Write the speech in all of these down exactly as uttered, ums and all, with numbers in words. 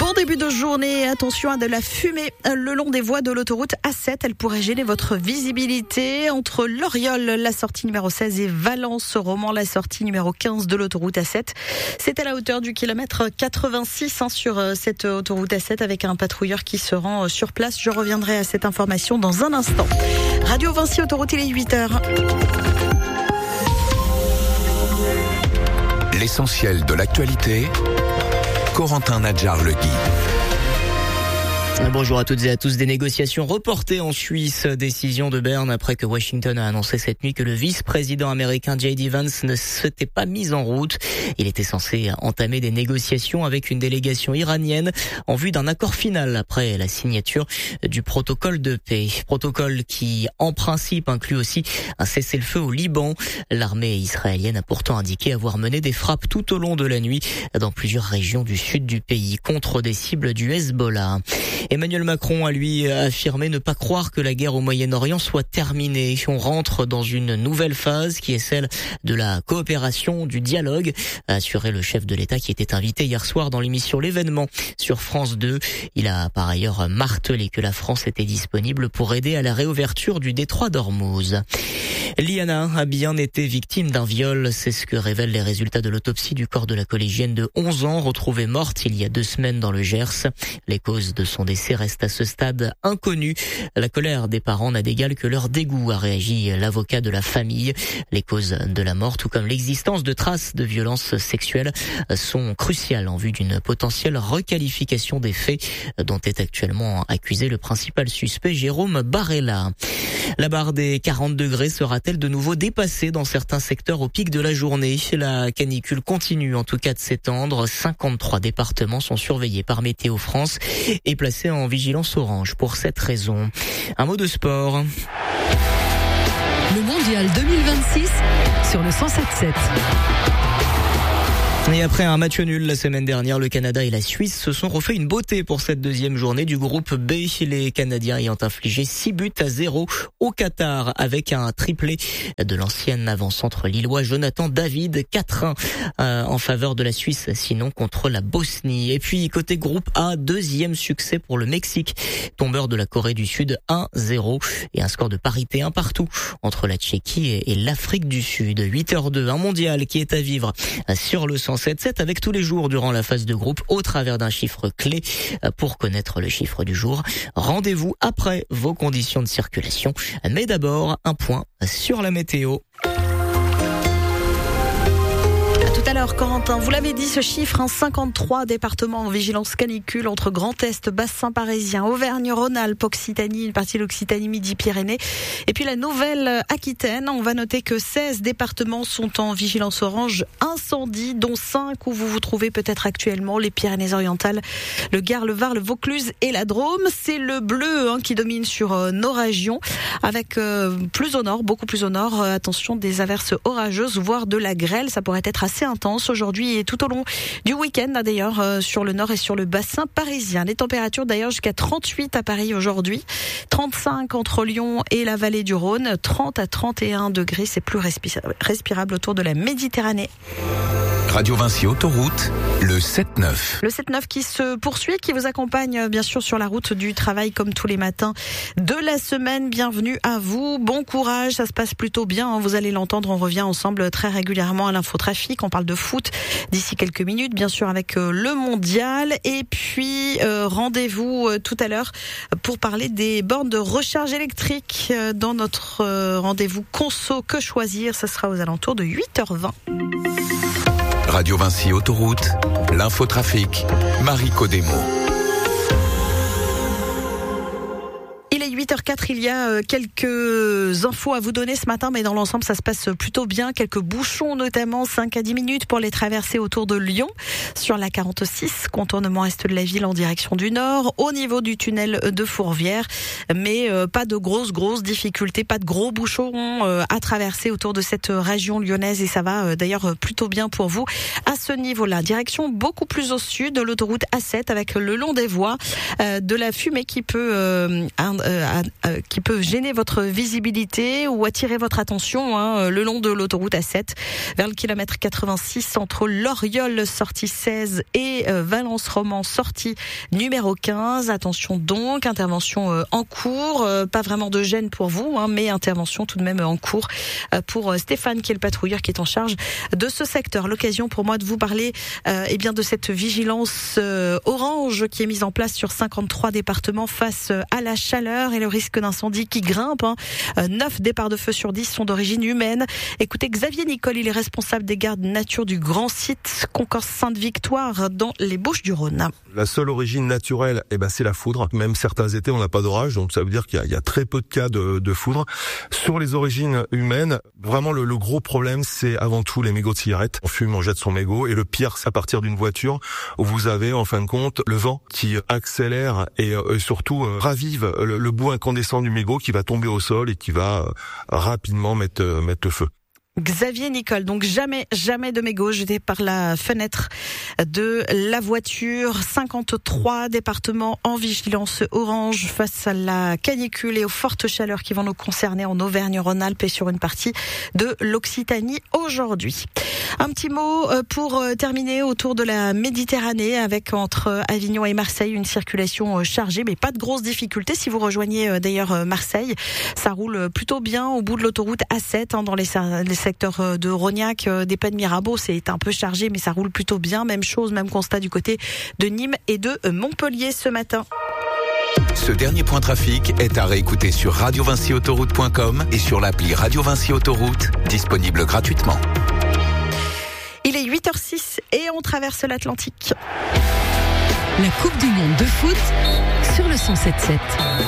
Bon début de journée, attention à de la fumée le long des voies de l'autoroute A sept. Elle pourrait gêner votre visibilité entre Loriol, la sortie numéro seize, et Valence-Romans, la sortie numéro quinze de l'autoroute A sept. C'est à la hauteur du kilomètre quatre-vingt-six hein, sur cette autoroute A sept avec un patrouilleur qui se rend sur place. Je reviendrai à cette information dans un instant. Radio Vinci Autoroute, il est huit heures. L'essentiel de l'actualité, Corentin Nadjar-Legui. Bonjour à toutes et à tous. Des négociations reportées en Suisse. Décision de Berne après que Washington a annoncé cette nuit que le vice-président américain J D Vance ne s'était pas mis en route. Il était censé entamer des négociations avec une délégation iranienne en vue d'un accord final après la signature du protocole de paix. Protocole qui, en principe, inclut aussi un cessez-le-feu au Liban. L'armée israélienne a pourtant indiqué avoir mené des frappes tout au long de la nuit dans plusieurs régions du sud du pays contre des cibles du Hezbollah. Emmanuel Macron a lui affirmé ne pas croire que la guerre au Moyen-Orient soit terminée. On rentre dans une nouvelle phase qui est celle de la coopération, du dialogue, a assuré le chef de l'État qui était invité hier soir dans l'émission L'événement sur France deux. Il a par ailleurs martelé que la France était disponible pour aider à la réouverture du détroit d'Ormuz. Liana a bien été victime d'un viol, c'est ce que révèlent les résultats de l'autopsie du corps de la collégienne de onze ans retrouvée morte il y a deux semaines dans le Gers. Les causes de son décès restent à ce stade inconnues. La colère des parents n'a d'égal que leur dégoût, a réagi l'avocat de la famille. Les causes de la mort, tout comme l'existence de traces de violences sexuelles, sont cruciales en vue d'une potentielle requalification des faits dont est actuellement accusé le principal suspect Jérôme Barella. La barre des quarante degrés sera-t-elle de nouveau dépassée dans certains secteurs au pic de la journée? La canicule continue en tout cas de s'étendre. cinquante-trois départements sont surveillés par Météo France et placés en vigilance orange pour cette raison. Un mot de sport. Le mondial deux mille vingt-six sur le cent sept sept. Et après un match nul la semaine dernière, le Canada et la Suisse se sont refait une beauté pour cette deuxième journée du groupe B. Les Canadiens ayant infligé six buts à zéro au Qatar avec un triplé de l'ancien avant-centre lillois Jonathan David, quatre un euh, en faveur de la Suisse, sinon contre la Bosnie. Et puis côté groupe A, deuxième succès pour le Mexique, tombeur de la Corée du Sud un zéro et un score de parité un partout entre la Tchéquie et, et l'Afrique du Sud. huit heures deux, un mondial qui est à vivre sur le cent sept sept avec tous les jours durant la phase de groupe au travers d'un chiffre clé. Pour connaître le chiffre du jour, rendez-vous après vos conditions de circulation. Mais d'abord, un point sur la météo. Tout à l'heure, Corentin, vous l'avez dit, ce chiffre, hein, cinquante-trois départements en vigilance canicule entre Grand Est, Bassin parisien, Auvergne-Rhône-Alpes, Occitanie, une partie de l'Occitanie, Midi-Pyrénées, et puis la Nouvelle-Aquitaine. On va noter que seize départements sont en vigilance orange incendie, dont cinq où vous vous trouvez peut-être actuellement, les Pyrénées-Orientales, le Gard, le Var, le Vaucluse et la Drôme. C'est le bleu hein, qui domine sur euh, nos régions, avec euh, plus au nord, beaucoup plus au nord, euh, attention, des averses orageuses, voire de la grêle. Ça pourrait être assez intense aujourd'hui et tout au long du week-end d'ailleurs euh, sur le nord et sur le bassin parisien. Les températures d'ailleurs jusqu'à trente-huit à Paris aujourd'hui, trente-cinq entre Lyon et la vallée du Rhône, trente à trente et un degrés, c'est plus respi- respirable autour de la Méditerranée. Radio Vinci Autoroute, le sept neuf. Le sept neuf qui se poursuit, qui vous accompagne bien sûr sur la route du travail comme tous les matins de la semaine. Bienvenue à vous, bon courage, ça se passe plutôt bien, hein. Vous allez l'entendre, on revient ensemble très régulièrement à l'infotrafic, on parle de foot d'ici quelques minutes, bien sûr avec euh, le mondial. Et puis euh, rendez-vous euh, tout à l'heure pour parler des bornes de recharge électrique euh, dans notre euh, rendez-vous Conso Que Choisir, ça sera aux alentours de huit heures vingt. Radio Vinci Autoroute, l'infotrafic, Marie Codemo. Il est huit heures quatre, il y a quelques infos à vous donner ce matin, mais dans l'ensemble ça se passe plutôt bien. Quelques bouchons notamment, cinq à dix minutes pour les traverser autour de Lyon, sur la quarante-six, contournement est de la ville en direction du nord, au niveau du tunnel de Fourvière, mais euh, pas de grosses grosses difficultés, pas de gros bouchons euh, à traverser autour de cette région lyonnaise, et ça va euh, d'ailleurs plutôt bien pour vous à ce niveau-là. Direction beaucoup plus au sud de l'autoroute A sept avec le long des voies euh, de la fumée qui peut euh, un, euh, à, à, qui peut gêner votre visibilité ou attirer votre attention hein, le long de l'autoroute A sept vers le kilomètre quatre-vingt-six entre Loriol sortie seize et euh, Valence-Romans sortie numéro quinze. Attention donc, intervention euh, en cours, euh, pas vraiment de gêne pour vous, hein, mais intervention tout de même en cours euh, pour euh, Stéphane qui est le patrouilleur qui est en charge de ce secteur. L'occasion pour moi de vous parler euh, eh bien de cette vigilance euh, orange qui est mise en place sur cinquante-trois départements face euh, à la chaleur et le risque d'incendie qui grimpe. Hein. Euh, neuf départs de feu sur dix sont d'origine humaine. Écoutez Xavier Nicole, il est responsable des gardes nature du grand site Concours Sainte-Victoire dans les Bouches-du-Rhône. La seule origine naturelle, eh ben, c'est la foudre. Même certains étés, on n'a pas d'orage, donc ça veut dire qu'il y a, il y a très peu de cas de, de foudre. Sur les origines humaines, vraiment le, le gros problème, c'est avant tout les mégots de cigarettes. On fume, on jette son mégot, et le pire, c'est à partir d'une voiture où vous avez, en fin de compte, le vent qui accélère et euh, surtout euh, ravive le, le bout incandescent du mégot qui va tomber au sol et qui va euh, rapidement mettre, euh, mettre le feu. Xavier Nicole, donc jamais, jamais de mégots jetés par la fenêtre de la voiture. cinquante-trois départements en vigilance orange face à la canicule et aux fortes chaleurs qui vont nous concerner en Auvergne-Rhône-Alpes et sur une partie de l'Occitanie aujourd'hui. Un petit mot pour terminer autour de la Méditerranée avec entre Avignon et Marseille une circulation chargée mais pas de grosses difficultés. Si vous rejoignez d'ailleurs Marseille, ça roule plutôt bien au bout de l'autoroute A sept hein, dans les, les secteur de Rognac, des Pennes Mirabeau, c'est un peu chargé, mais ça roule plutôt bien. Même chose, même constat du côté de Nîmes et de Montpellier ce matin. Ce dernier point trafic est à réécouter sur radio vinci autoroute point com et sur l'appli Radio Vinci Autoroute, disponible gratuitement. Il est huit heures six et on traverse l'Atlantique. La Coupe du Monde de foot sur le cent sept sept.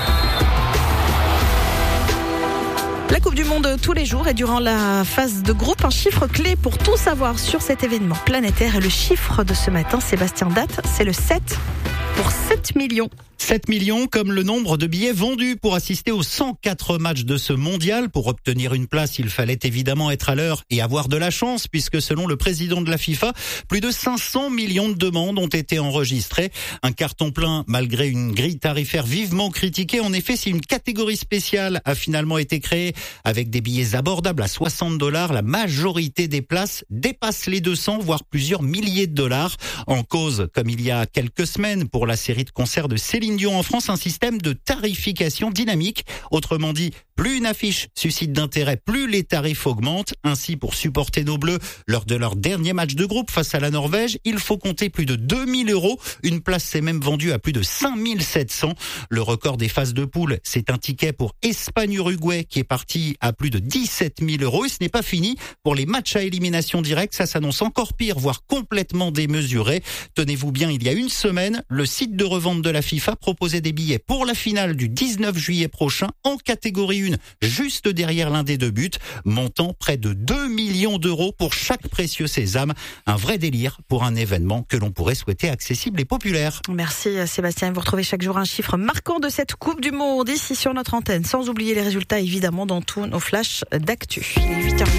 La Coupe du Monde tous les jours et durant la phase de groupe, un chiffre clé pour tout savoir sur cet événement planétaire. Et le chiffre de ce matin, Sébastien Date, c'est le sept pour sept millions. sept millions comme le nombre de billets vendus pour assister aux cent quatre matchs de ce mondial. Pour obtenir une place, il fallait évidemment être à l'heure et avoir de la chance puisque selon le président de la FIFA, plus de cinq cents millions de demandes ont été enregistrées. Un carton plein malgré une grille tarifaire vivement critiquée. En effet, si une catégorie spéciale a finalement été créée avec des billets abordables à soixante dollars, la majorité des places dépasse les deux cents voire plusieurs milliers de dollars. En cause, comme il y a quelques semaines pour la série de concerts de Céline Dion en France, un système de tarification dynamique. Autrement dit, plus une affiche suscite d'intérêt, plus les tarifs augmentent. Ainsi, pour supporter nos Bleus lors de leur dernier match de groupe face à la Norvège, il faut compter plus de deux mille euros. Une place s'est même vendue à plus de cinq mille sept cents. Le record des phases de poule, c'est un ticket pour Espagne-Uruguay qui est parti à plus de dix-sept mille euros. Et ce n'est pas fini. Pour les matchs à élimination directe, ça s'annonce encore pire, voire complètement démesuré. Tenez-vous bien, il y a une semaine, le site de revente de la FIFA proposait des billets pour la finale du dix-neuf juillet prochain en catégorie un, juste derrière l'un des deux buts, montant près de deux millions d'euros pour chaque précieux sésame. Un vrai délire pour un événement que l'on pourrait souhaiter accessible et populaire. Merci Sébastien. Vous retrouvez chaque jour un chiffre marquant de cette Coupe du Monde ici sur notre antenne, sans oublier les résultats évidemment dans tous nos flashs d'actu. Il est huit heures huit.